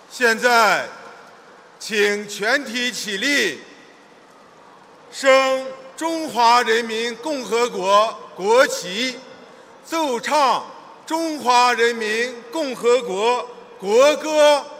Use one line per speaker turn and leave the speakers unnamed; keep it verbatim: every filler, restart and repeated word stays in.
现在，请全体起立，升中华人民共和国国旗，奏唱中华人民共和国国歌。